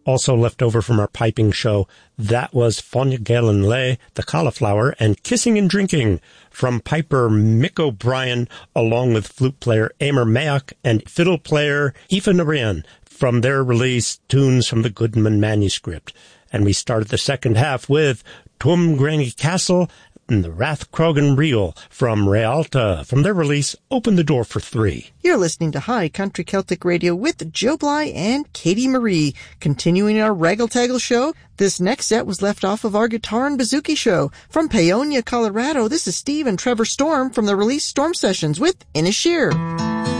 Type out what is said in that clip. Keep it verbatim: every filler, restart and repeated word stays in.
Also left over from our piping show, that was Fonya Galen Lay, The Cauliflower, and Kissing and Drinking from piper Mick O'Brien, along with flute player Amer Mayock and fiddle player Aoife Narayan from their release, Tunes from the Goodman Manuscript. And we started the second half with Tuam Granny Castle and the Rathcrogan Reel from Realta from their release, Open the Door for Three. You're listening to High Country Celtic Radio with Joe Bly and Katie Marie. Continuing our Raggle Taggle show, this next set was left off of our Guitar and Bouzouki show. From Paonia, Colorado, this is Steve and Trevor Storm from the release Storm Sessions with Inisheer.